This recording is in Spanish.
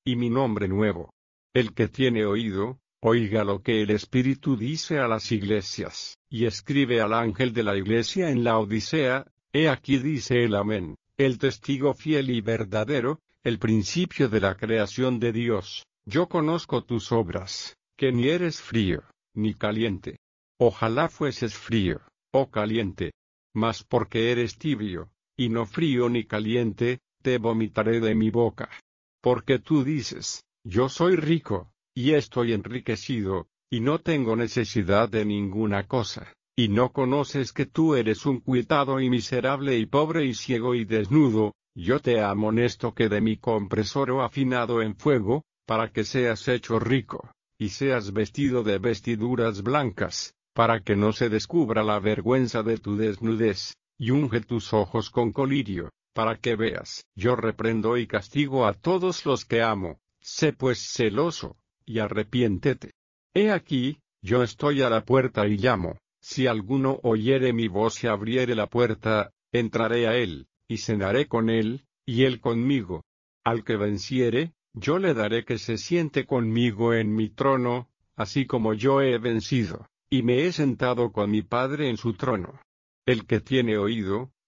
y mi nombre nuevo. El que tiene oído, oiga lo que el Espíritu dice a las iglesias. Y escribe al ángel de la iglesia en la Odisea, he aquí dice el Amén, el testigo fiel y verdadero, el principio de la creación de Dios. Yo conozco tus obras, que ni eres frío, ni caliente. Ojalá fueses frío, o caliente. Mas porque eres tibio, y no frío ni caliente, te vomitaré de mi boca. Porque tú dices, yo soy rico, y estoy enriquecido, y no tengo necesidad de ninguna cosa, y no conoces que tú eres un cuitado y miserable y pobre y ciego y desnudo. Yo te amonesto que de mí compres oro afinado en fuego, para que seas hecho rico, y seas vestido de vestiduras blancas, para que no se descubra la vergüenza de tu desnudez, y unge tus ojos con colirio, para que veas. Yo reprendo y castigo a todos los que amo. Sé pues celoso, y arrepiéntete. He aquí, yo estoy a la puerta y llamo. Si alguno oyere mi voz y abriere la puerta, entraré a él, y cenaré con él, y él conmigo. Al que venciere, yo le daré que se siente conmigo en mi trono, así como yo he vencido, y me he sentado con mi Padre en su trono. El que tiene oído,